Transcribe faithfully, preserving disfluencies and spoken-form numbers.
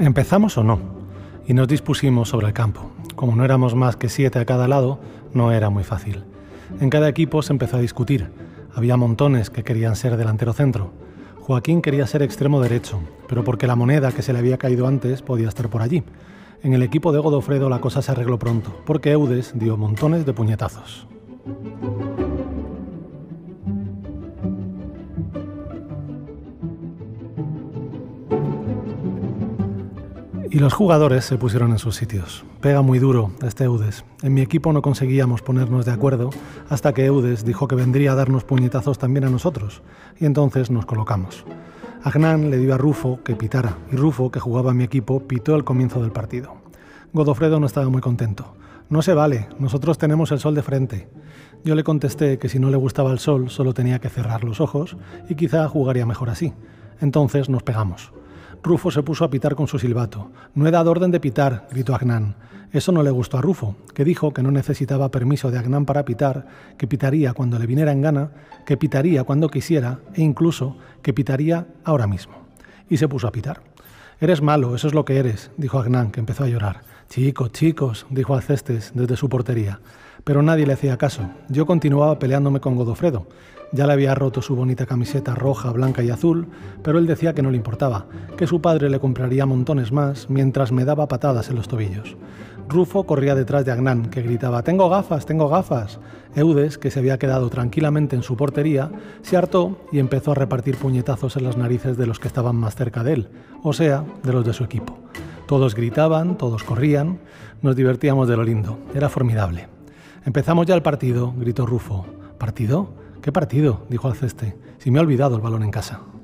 ¿Empezamos o no? Y nos dispusimos sobre el campo. Como no éramos más que siete a cada lado, no era muy fácil. En cada equipo se empezó a discutir. Había montones que querían ser delantero centro. Joaquín quería ser extremo derecho, pero porque la moneda que se le había caído antes podía estar por allí. En el equipo de Godofredo la cosa se arregló pronto, porque Eudes dio montones de puñetazos. Y los jugadores se pusieron en sus sitios. Pega muy duro este Eudes. En mi equipo no conseguíamos ponernos de acuerdo hasta que Eudes dijo que vendría a darnos puñetazos también a nosotros, y entonces nos colocamos. Agnan le dio a Rufo que pitara, y Rufo, que jugaba en mi equipo, pitó el comienzo del partido. Godofredo no estaba muy contento. «No se vale, nosotros tenemos el sol de frente». Yo le contesté que si no le gustaba el sol, solo tenía que cerrar los ojos, y quizá jugaría mejor así. Entonces nos pegamos. Rufo se puso a pitar con su silbato. «No he dado orden de pitar», gritó Agnan. Eso no le gustó a Rufo, que dijo que no necesitaba permiso de Agnan para pitar, que pitaría cuando le viniera en gana, que pitaría cuando quisiera e incluso que pitaría ahora mismo. Y se puso a pitar. «Eres malo, eso es lo que eres», dijo Agnan, que empezó a llorar. «Chicos, chicos», dijo Alcestes desde su portería. Pero nadie le hacía caso. Yo continuaba peleándome con Godofredo. Ya le había roto su bonita camiseta roja, blanca y azul, pero él decía que no le importaba, que su padre le compraría montones más mientras me daba patadas en los tobillos. Rufo corría detrás de Agnan, que gritaba «¡Tengo gafas, tengo gafas!». Eudes, que se había quedado tranquilamente en su portería, se hartó y empezó a repartir puñetazos en las narices de los que estaban más cerca de él, o sea, de los de su equipo. Todos gritaban, todos corrían, nos divertíamos de lo lindo, era formidable. «Empezamos ya el partido», gritó Rufo. «¿Partido? ¿Qué partido?», dijo Alceste. «Si me he olvidado el balón en casa».